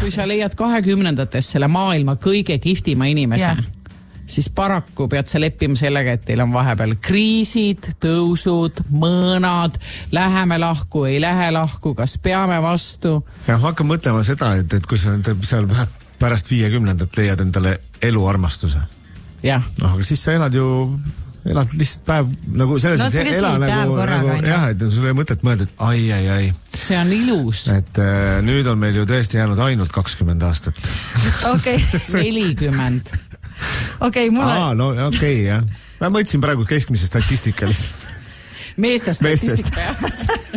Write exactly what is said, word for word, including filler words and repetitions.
kui sa leiad kahekümnendates selle maailma kõige kihvtima inimese, yeah. siis paraku pead sa leppima sellega, et teil on vahepeal kriisid, tõusud, mõõnad, läheme lahku, ei lähe lahku, kas peame vastu. Ja hakka mõtlema seda, et, et kui sa seal pärast viiekümnendat leiad endale eluarmastuse. jah. noh, aga siis sa elad ju elad lihtsalt päev nagu selles no, mõttes ela nagu, nagu jah, et sul ei mõtet mõelda, et ai, ai, ai. See on ilus. Et äh, nüüd on meil ju tõesti jäänud ainult kakskümmend aastat. Okei. nelikümmend. Okei, mulle... Aa, no okei, okay, jah. Ma mõtlesin praegu keskmise statistika lihtsalt. Meeste statistika.